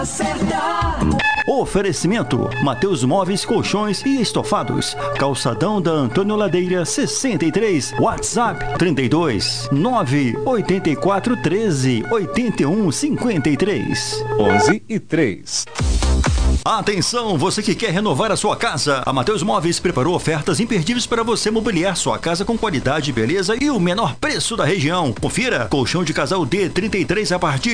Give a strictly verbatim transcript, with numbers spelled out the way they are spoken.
Oferecimento: Mateus Móveis, Colchões e Estofados, Calçadão da Antônio Ladeira sessenta e três, WhatsApp trinta e dois, nove oito quatro, treze, oitenta e um, cinquenta e três. onze e três. Atenção, você que quer renovar a sua casa. A Mateus Móveis preparou ofertas imperdíveis para você mobiliar sua casa com qualidade, beleza e o menor preço da região. Confira: colchão de casal D trinta e três a partir